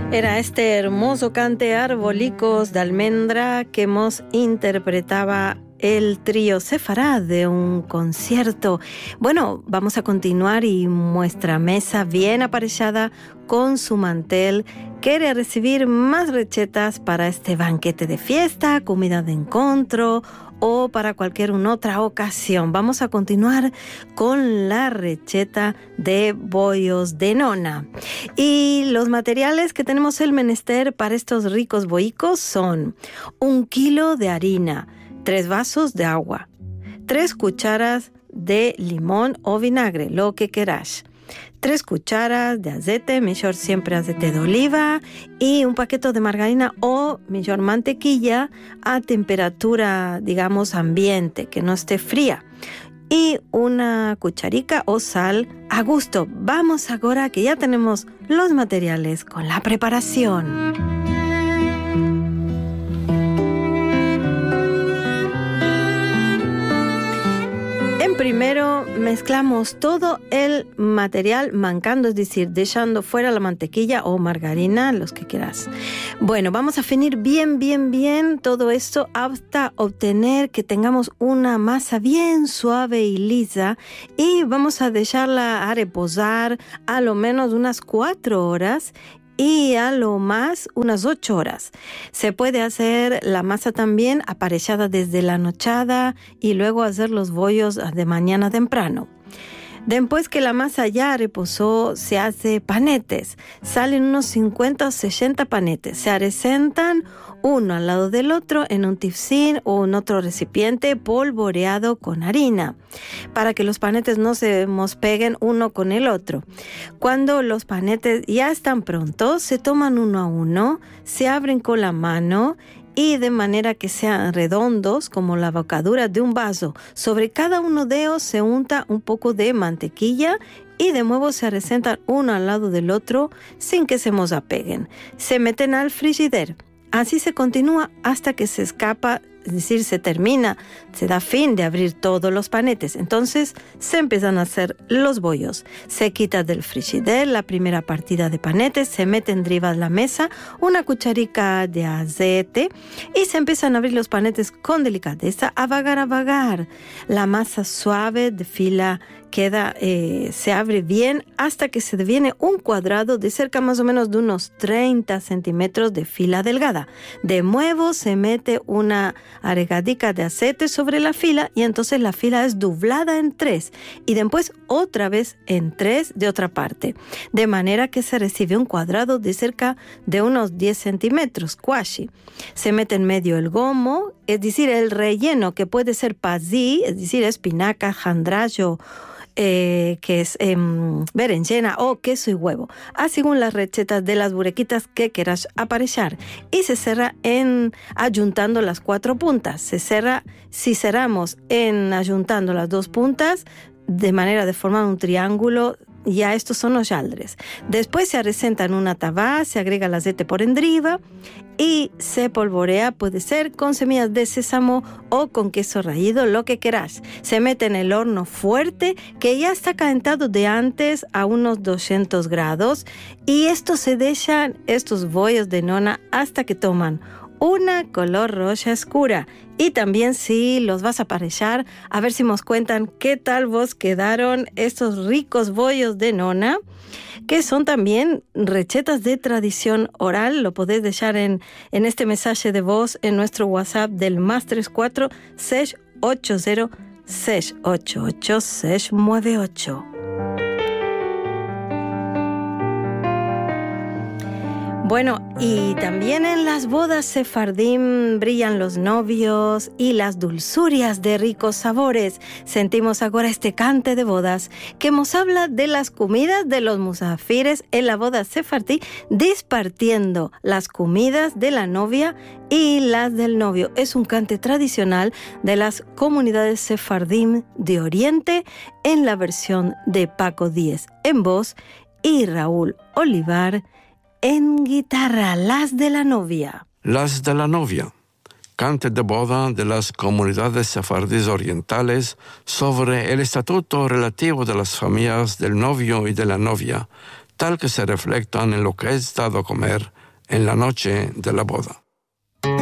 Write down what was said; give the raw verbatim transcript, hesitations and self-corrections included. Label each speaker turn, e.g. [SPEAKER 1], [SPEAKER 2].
[SPEAKER 1] Era este hermoso cante Arbolicos de Almendra que nos interpretaba el trío Sefarad de un concierto. Bueno, vamos a continuar y nuestra mesa bien aparejada con su mantel quiere recibir más recetas para este banquete de fiesta, comida de encuentro o para cualquier otra ocasión. Vamos a continuar con la receta de bollos de nona. Y los materiales que tenemos el menester para estos ricos boicos son un kilo de harina, tres vasos de agua, tres cucharas de limón o vinagre, lo que queráis, tres cucharas de aceite, mejor siempre aceite de oliva, y un paquete de margarina o mejor mantequilla a temperatura, digamos, ambiente, que no esté fría. Y una cucharica o sal a gusto. Vamos ahora que ya tenemos los materiales con la preparación. Primero mezclamos todo el material mancando, es decir, dejando fuera la mantequilla o margarina, los que quieras. Bueno, vamos a finir bien, bien, bien todo esto hasta obtener que tengamos una masa bien suave y lisa, y vamos a dejarla a reposar a lo menos unas cuatro horas y a lo más unas ocho horas. Se puede hacer la masa también aparejada desde la nochada y luego hacer los bollos de mañana temprano. Después que la masa ya reposó, se hace panetes. Salen unos cincuenta o sesenta panetes. Se arecentan uno al lado del otro en un tifsín o en otro recipiente polvoreado con harina, para que los panetes no se mospeguen uno con el otro. Cuando los panetes ya están prontos, se toman uno a uno, se abren con la mano y de manera que sean redondos como la bocadura de un vaso. Sobre cada uno de ellos se unta un poco de mantequilla y de nuevo se resentan uno al lado del otro sin que se mosapeguen. Se meten al frigider. Así se continúa hasta que se escapa, es decir, se termina, se da fin de abrir todos los panetes. Entonces se empiezan a hacer los bollos. Se quita del frigider la primera partida de panetes, se mete en arriba de la mesa una cucharica de aceite y se empiezan a abrir los panetes con delicadeza, a vagar, a vagar. La masa suave de fila queda, eh, se abre bien hasta que se deviene un cuadrado de cerca más o menos de unos treinta centímetros de fila delgada. De nuevo se mete una aregadica de aceite sobre la fila y entonces la fila es doblada en tres y después otra vez en tres de otra parte, de manera que se recibe un cuadrado de cerca de unos diez centímetros, quasi. Se mete en medio el gomo, es decir, el relleno, que puede ser pasí, es decir, espinaca, jandrallo, Eh, que es eh, berenjena o queso y huevo, así según las recetas de las burequitas que quieras aparechar, y se cierra en ayuntando las cuatro puntas. Se cierra, si cerramos en ayuntando las dos puntas de manera de formar un triángulo, ya estos son los yaldres. Después se arecenta en una tabá, se agrega el aceite por enriba y se polvorea, puede ser con semillas de sésamo o con queso raído, lo que querás. Se mete en el horno fuerte que ya está calentado de antes a unos doscientos grados, y estos se dejan, estos bollos de nona, hasta que toman una color roja oscura. Y también si los vas a aparechar, a ver si nos cuentan qué tal vos quedaron estos ricos bollos de nona, que son también recetas de tradición oral. Lo podés dejar en, en este mensaje de voz en nuestro WhatsApp del más tres cuatro seis ocho cero seis ocho ocho seis nueve ocho. Bueno, y también en las bodas sefardín brillan los novios y las dulzurias de ricos sabores. Sentimos ahora este cante de bodas que nos habla de las comidas de los musafires en la boda sefardí, dispartiendo las comidas de la novia y las del novio. Es un cante tradicional de las comunidades sefardín de Oriente en la versión de Paco Díez en voz y Raúl Olivar en guitarra. Las de la novia.
[SPEAKER 2] Las de la novia. Cante de boda de las comunidades sefardíes orientales sobre el estatuto relativo de las familias del novio y de la novia, tal que se reflejan en lo que es dado a comer en la noche de la boda.